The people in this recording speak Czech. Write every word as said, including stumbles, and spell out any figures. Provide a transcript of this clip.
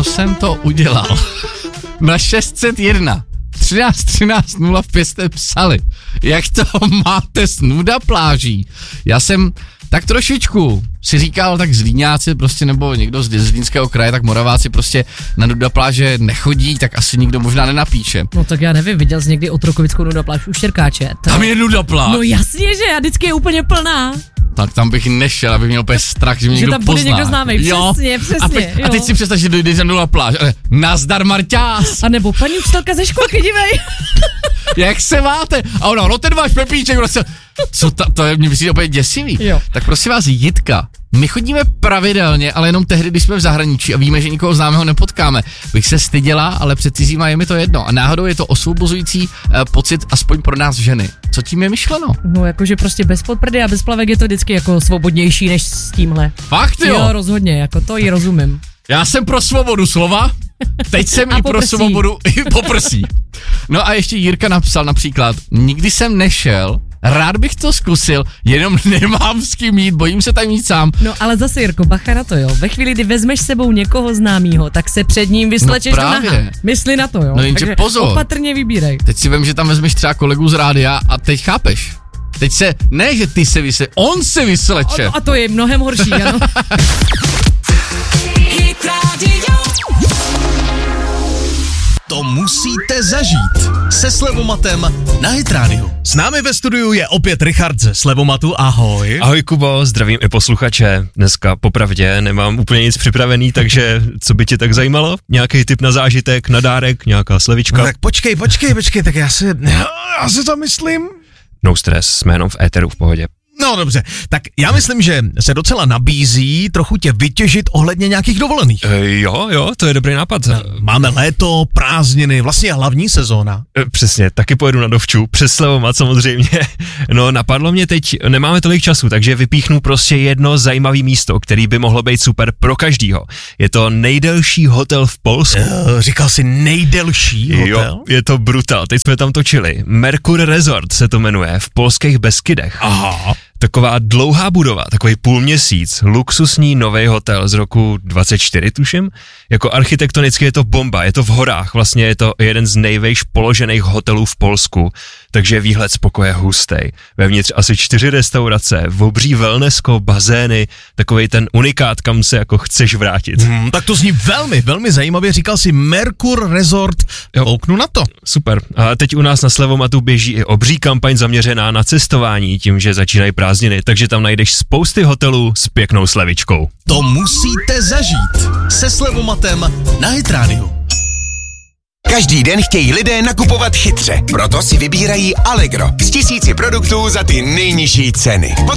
jsem to udělal. Na šest set jedna třináct třináct nula v pět jste psali, jak to máte s nuda pláží. Já jsem tak trošičku si říkal, tak Zlíňáci prostě, nebo někdo z Zlínského kraje, tak Moraváci prostě na nuda pláže nechodí, tak asi nikdo možná nenapíše. No tak já nevím, viděl jsi někdy Otrokovickou nuda pláž u Štěrkáče? To... Tam je nuda pláž. No jasně, že a vždycky je úplně plná. Tak tam bych nešel, abych měl úplně strach, že mě že někdo tam pozná. Že tam bude někdo známej, jo. přesně, přesně. A, pe- a teď si představ, že dojde za nuda pláž, ale nazdar Marťás. A nebo paní učitelka ze školky, dívej. Jak se máte? A ono, no ten váš Pepíček, prostě, co ta, to je, mě přijde úplně děsivý. Jo. Tak prosím vás, Jitka, my chodíme pravidelně, ale jenom tehdy, když jsme v zahraničí a víme, že nikoho známého nepotkáme. Bych se styděla, ale před cizíma je mi to jedno. A náhodou je to osvobozující eh, pocit, aspoň pro nás ženy. Co tím je myšleno? No jakože prostě bez podprdy a bez plavek je to vždycky jako svobodnější než s tímhle. Fakt jo? Jo, rozhodně, jako to i rozumím. Já jsem pro svobodu slova, teď jsem i pro svobodu i poprsí. No a ještě Jirka napsal například, nikdy jsem nešel, rád bych to zkusil, jenom nemám s kým jít, bojím se tam jít sám. No ale zase Jirko, bacha na to jo, ve chvíli, kdy vezmeš sebou někoho známýho, tak se před ním vyslečeš no do naha. Mysli na to jo, no jenže pozor. Opatrně vybírej. Teď si vem, že tam vezmeš třeba kolegu z rádia a teď chápeš. Teď se, ne že ty se vysleče, on se vysleče. A, a to je mnohem horší, ano. To musíte zažít se Slevomatem na Hit Radio. S námi ve studiu je opět Richard ze Slevomatu, ahoj. Ahoj Kubo, zdravím i posluchače. Dneska popravdě nemám úplně nic připravený, takže co by tě tak zajímalo? Nějaký tip na zážitek, na dárek, nějaká slevička? No tak počkej, počkej, počkej, tak já si, já si to myslím. No stres, jsme jenom v éteru v pohodě. No dobře, tak já myslím, že se docela nabízí trochu tě vytěžit ohledně nějakých dovolených. E, jo, jo, to je dobrý nápad. Máme léto, prázdniny, vlastně hlavní sezóna. E, přesně, taky pojedu na dovču, přes Slevomat samozřejmě. No napadlo mě teď, nemáme tolik času, takže vypíchnu prostě jedno zajímavé místo, který by mohlo být super pro každýho. Je to nejdelší hotel v Polsku. E, říkal jsi nejdelší hotel? Jo, je to brutál, teď jsme tam točili. Merkur Resort se to jmenuje, v polských Beskydech. Aha. Taková dlouhá budova, takový půlměsíc, luxusní nový hotel z roku dvacet čtyři, tuším. Jako architektonicky je to bomba, je to v horách, vlastně je to jeden z nejvejš položených hotelů v Polsku, takže výhled z pokoje hustej. Vevnitř asi čtyři restaurace, obří wellnessko, bazény, takovej ten unikát, kam se jako chceš vrátit. Hmm, tak to zní velmi, velmi zajímavě, říkal si Merkur Resort, kouknu na to. Super, a teď u nás na Slevomatu běží i obří kampaň zaměřená na cestování, tím, že začínají prázdniny, takže tam najdeš spousty hotelů s pěknou slevičkou. To musíte zažít se Slevomatem na Hit Radio. Každý den chtějí lidé nakupovat chytře, proto si vybírají Allegro s tisíci produktů za ty nejnižší ceny.